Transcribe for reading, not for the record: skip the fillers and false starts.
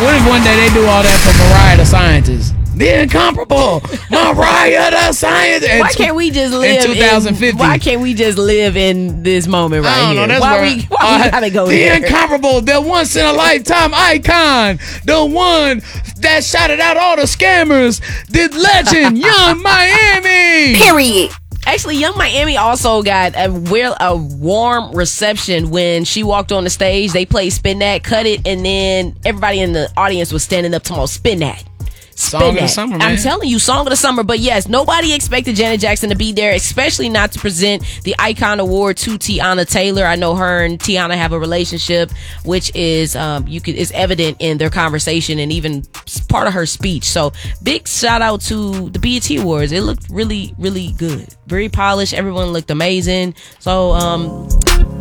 What if one day they do all that for Mariah the Scientist? The incomparable Mariah the Scientist. Why can't we just live in 2050? Why can't we just live in this moment right I don't here? know. That's why we gotta go the there? incomparable, the once in a lifetime icon, the one that shouted out all the scammers, the legend, Young Miami. Period. Actually, Young Miami also got a warm reception when she walked on the stage. They played Spin That, Cut It, and then everybody in the audience was standing up to Spin That. Song of the summer, man. I'm telling you, song of the summer. But yes, nobody expected Janet Jackson to be there, especially not to present the Icon Award to Tiana Taylor. I know her and Tiana have a relationship, which is is evident in their conversation and even part of her speech. So big shout out to the BET Awards. It looked really, really good. Very polished. Everyone looked amazing. So